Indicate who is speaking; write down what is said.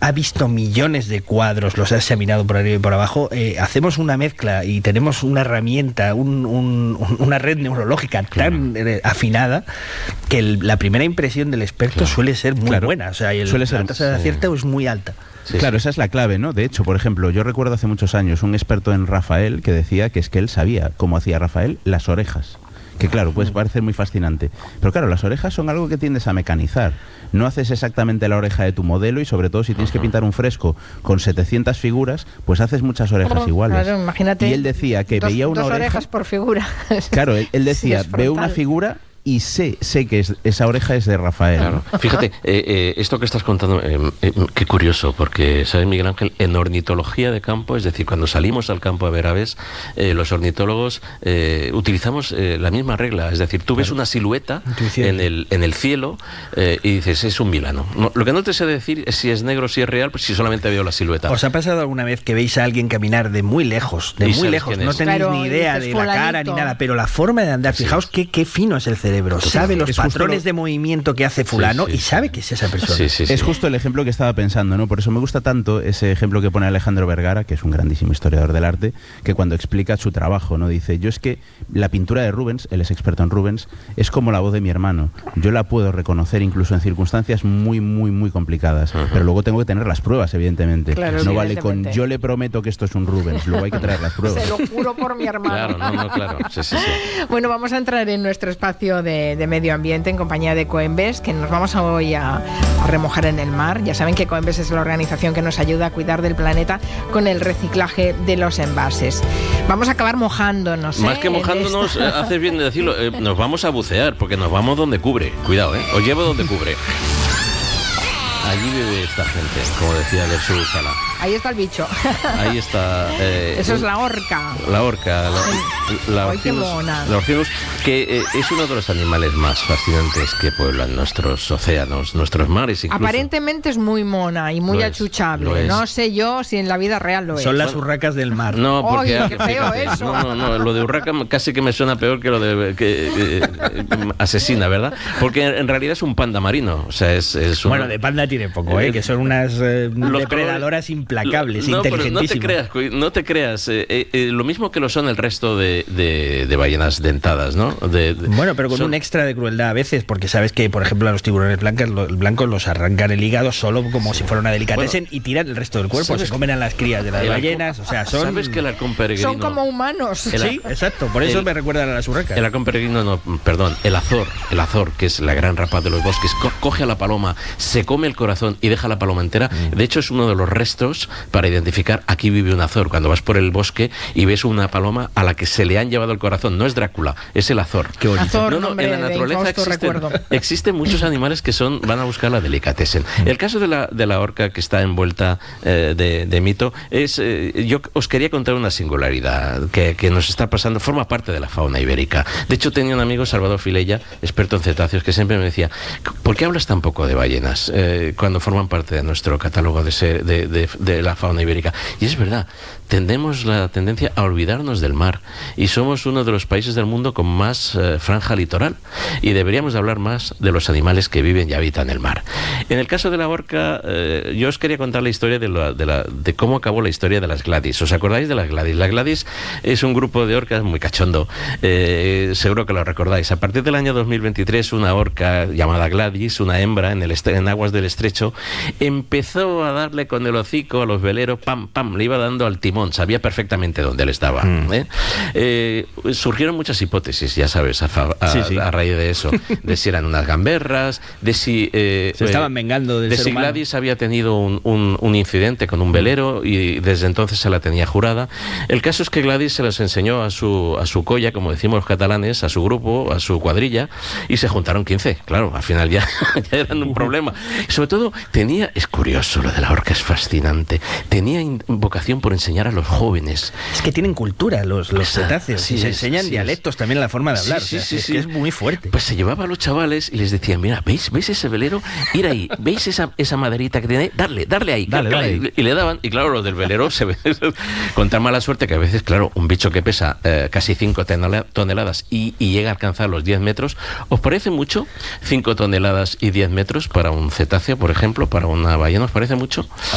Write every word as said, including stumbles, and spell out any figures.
Speaker 1: ha visto millones de cuadros, los ha examinado por arriba y por abajo, eh, hacemos una mezcla y tenemos una herramienta, un, un, una red neurológica tan eh, afinada que el, la primera impresión del experto claro. suele ser muy claro. buena. O sea, el, suele ser, la tasa de acierto sí. es muy alta.
Speaker 2: Sí, claro, sí. esa es la clave, ¿no? De hecho, por ejemplo, yo recuerdo hace muchos años un experto en Rafael que decía que es que él sabía cómo hacía Rafael las orejas. Que claro, puede parecer muy fascinante. Pero claro, las orejas son algo que tiendes a mecanizar. No haces exactamente la oreja de tu modelo y sobre todo si tienes que pintar un fresco con setecientas figuras, pues haces muchas orejas
Speaker 3: claro,
Speaker 2: iguales.
Speaker 3: Claro, imagínate.
Speaker 2: Y él decía que
Speaker 3: dos,
Speaker 2: veía una
Speaker 3: dos
Speaker 2: oreja...
Speaker 3: orejas por figura.
Speaker 2: Claro, él, él decía, sí, veo una figura... y sé, sé que es, esa oreja es de Rafael.
Speaker 4: Claro. Fíjate, eh, eh, esto que estás contando, eh, eh, qué curioso, porque, ¿sabes, Miguel Ángel? En ornitología de campo, es decir, cuando salimos al campo a ver aves, eh, los ornitólogos eh, utilizamos eh, la misma regla, es decir, tú ves una silueta en el, en el cielo eh, y dices, es un vilano. No, lo que no te sé decir es si es negro, si es real, pues si solamente veo la silueta.
Speaker 1: ¿Os ha pasado alguna vez que veis a alguien caminar de muy lejos, de muy lejos, no tenéis claro, ni idea de la cara ni nada, pero la forma de andar, fijaos sí. qué, qué fino es el cerebro, sabe los es patrones lo... de movimiento que hace fulano sí, sí, y sabe que es esa persona.
Speaker 2: Sí, sí, sí. Es justo el ejemplo que estaba pensando, ¿no? Por eso me gusta tanto ese ejemplo que pone Alejandro Vergara, que es un grandísimo historiador del arte, que cuando explica su trabajo, ¿no? Dice, yo es que la pintura de Rubens, él es experto en Rubens, es como la voz de mi hermano. Yo la puedo reconocer incluso en circunstancias muy, muy, muy complicadas, uh-huh. pero luego tengo que tener las pruebas, evidentemente. Claro, no vale con yo le prometo que esto es un Rubens, luego hay que traer las pruebas.
Speaker 3: Se lo juro por mi hermano.
Speaker 4: Claro, no, no, claro. Sí, sí, sí.
Speaker 3: Bueno, vamos a entrar en nuestro espacio de, de medio ambiente en compañía de Coembes, que nos vamos hoy a, a remojar en el mar. Ya saben que Coembes es la organización que nos ayuda a cuidar del planeta con el reciclaje de los envases. Vamos a acabar mojándonos.
Speaker 4: Más
Speaker 3: ¿eh?
Speaker 4: que mojándonos, eh, haces bien de decirlo, eh, nos vamos a bucear, porque nos vamos donde cubre. Cuidado, ¿eh? Os llevo donde cubre. Allí vive esta gente, como decía Jesús Sala.
Speaker 3: Ahí está el bicho.
Speaker 4: Ahí está. Eh,
Speaker 3: Eso es la orca.
Speaker 4: La orca. La, la,
Speaker 3: Ay, qué mona.
Speaker 4: La Orcinus, que eh, es uno de los animales más fascinantes que pueblan nuestros océanos, nuestros mares incluso.
Speaker 3: Aparentemente es muy mona y muy
Speaker 4: lo
Speaker 3: achuchable.
Speaker 4: Es,
Speaker 3: no sé yo si en la vida real lo es.
Speaker 1: Son las urracas del mar.
Speaker 4: No, porque
Speaker 3: Oye, qué feo eso.
Speaker 4: No, no, no, lo de urraca casi que me suena peor que lo de que, eh, eh, asesina, ¿verdad? Porque en realidad es un panda marino. O sea, es, es un...
Speaker 1: Bueno, de panda tiene poco, ¿eh? Que son unas eh, depredadoras implacables,
Speaker 4: no,
Speaker 1: inteligentísimas.
Speaker 4: No te creas, no te creas eh, eh, lo mismo que lo son el resto de, de, de ballenas dentadas, ¿no? De, de,
Speaker 1: bueno, pero con
Speaker 4: son...
Speaker 1: un extra de crueldad a veces, porque sabes que, por ejemplo, a los tiburones blancos, los blancos los arrancan el hígado solo como si fuera una delicatessen bueno, y tiran el resto del cuerpo, se comen a las crías de las
Speaker 4: el
Speaker 1: ballenas, o sea, son...
Speaker 4: ¿Sabes que el halcón peregrino...
Speaker 3: Son como humanos.
Speaker 1: El, sí, exacto, por eso
Speaker 4: el,
Speaker 1: me recuerdan a las urracas.
Speaker 4: El halcón peregrino, no, perdón, el azor, el azor, que es la gran rapaz de los bosques, co coge a la paloma, se come el corazón y deja la paloma entera. Mm. De hecho, es uno de los restos para identificar aquí vive un azor. Cuando vas por el bosque y ves una paloma a la que se le han llevado el corazón, no es Drácula, es el azor.
Speaker 1: Qué bonito.
Speaker 3: Azor,
Speaker 4: no, no,
Speaker 3: nombre,
Speaker 4: en la naturaleza existen, existen muchos animales que son van a buscar la delicatessen. El caso de la, de la orca que está envuelta eh, de, de mito es, eh, yo os quería contar una singularidad que, que nos está pasando, forma parte de la fauna ibérica. De hecho, tenía un amigo, Salvador Filella, experto en cetáceos, que siempre me decía, ¿por qué hablas tan poco de ballenas eh, cuando forman parte de nuestro catálogo de, ser, de, de, de la fauna ibérica? Y es verdad, tendemos la tendencia a olvidarnos del mar y somos uno de los países del mundo con más eh, franja litoral y deberíamos de hablar más de los animales que viven y habitan el mar. En el caso de la orca, eh, yo os quería contar la historia de, la, de, la, de cómo acabó la historia de las Gladys. ¿Os acordáis de las Gladys? La Gladys es un grupo de orcas muy cachondo, eh, seguro que lo recordáis. A partir del año dos mil veintitrés, una orca llamada Gladys, una hembra en, el en aguas del estrecho, empezó a darle con el hocico a los veleros, pam, pam, le iba dando al timón, sabía perfectamente dónde él estaba. Mm. ¿eh? Eh, surgieron muchas hipótesis, ya sabes, a, a, sí, sí. a raíz de eso, de si eran unas gamberras, de si eh,
Speaker 1: se estaban vengando del
Speaker 4: de
Speaker 1: ser
Speaker 4: si
Speaker 1: humano.
Speaker 4: Gladys había tenido un, un, un incidente con un velero y desde entonces se la tenía jurada. El caso es que Gladys se los enseñó a su, a su colla, como decimos los catalanes, a su grupo, a su cuadrilla, y se juntaron quince. Claro, al final ya, ya eran un problema. Sobre todo tenía, es curioso, lo de la orca es fascinante, tenía vocación por enseñar a los jóvenes.
Speaker 1: Es que tienen cultura los, los cetáceos, sí, y se enseñan sí, dialectos sí. también, la forma de hablar, sí, sí, o sea, sí, es, sí. que es muy fuerte.
Speaker 4: Pues se llevaba a los chavales y les decía, mira, ¿veis, ¿veis ese velero? Ir ahí, ¿veis esa, esa maderita que tiene? Darle, darle ahí,
Speaker 1: dale,
Speaker 4: dale,
Speaker 1: dale.
Speaker 4: Y le daban, y claro, los del velero se ven con tan mala suerte que a veces, claro, un bicho que pesa eh, casi cinco toneladas y, y llega a alcanzar los diez metros, ¿os parece mucho cinco toneladas y diez metros para un cetáceo, por ejemplo, para una ballena? ¿Os parece mucho?